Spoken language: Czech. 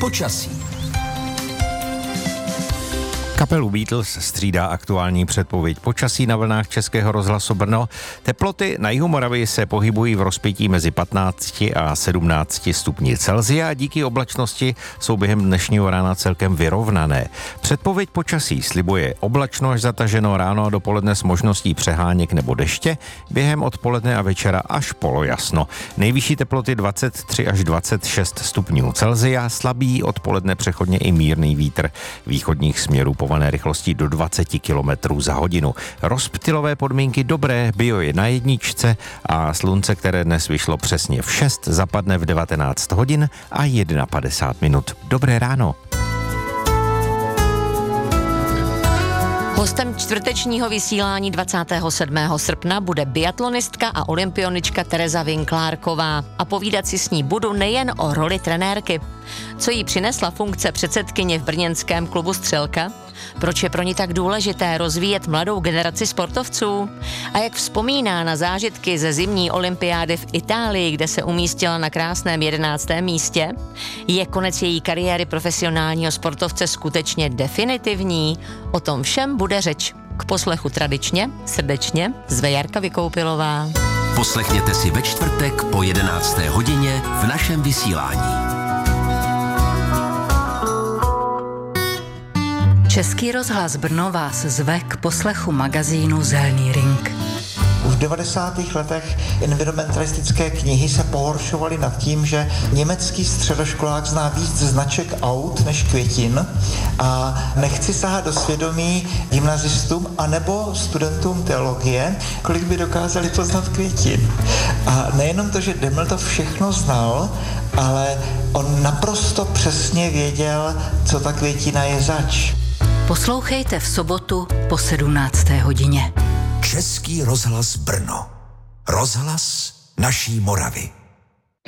počasí. Kapelu Beatles střídá aktuální předpověď počasí na vlnách Českého rozhlasu Brno. Teploty na jihu Moravy se pohybují v rozpětí mezi 15 a 17 stupni Celsia a díky oblačnosti jsou během dnešního rána celkem vyrovnané. Předpověď počasí slibuje oblačno až zataženo ráno a dopoledne s možností přeháněk nebo deště, během odpoledne a večera až polojasno. Nejvyšší teploty 23 až 26 stupňů Celsia, slabý odpoledne přechodně i mírný vítr východních směrů povolané rychlostí do 20 km za hodinu. Rozptylové podmínky dobré, bio je na jedničce a slunce, které dnes vyšlo přesně v 6, zapadne v 19 hodin a 51 minut. Dobré ráno. Hostem čtvrtečního vysílání 27. srpna bude biatlonistka a olympionička Tereza Vinklárková. A povídat si s ní budu nejen o roli trenérky. Co jí přinesla funkce předsedkyně v brněnském klubu Střelka? Proč je pro ní tak důležité rozvíjet mladou generaci sportovců? A jak vzpomíná na zážitky ze zimní olympiády v Itálii, kde se umístila na krásném 11. místě? Je konec její kariéry profesionálního sportovce skutečně definitivní? O tom všem bude řeč. K poslechu tradičně, srdečně, zve Jarka Vykoupilová. Poslechněte si ve čtvrtek po 11. hodině v našem vysílání. Český rozhlas Brno vás zve k poslechu magazínu Zelený ring. Už v 90. letech environmentalistické knihy se pohoršovaly nad tím, že německý středoškolák zná víc značek aut než květin a nechci sahat do svědomí gymnazistům anebo studentům teologie, kolik by dokázali poznat květin. A nejenom to, že Deml to všechno znal, ale on naprosto přesně věděl, co ta květina je zač. Poslouchejte v sobotu po 17. hodině. Český rozhlas Brno. Rozhlas naší Moravy.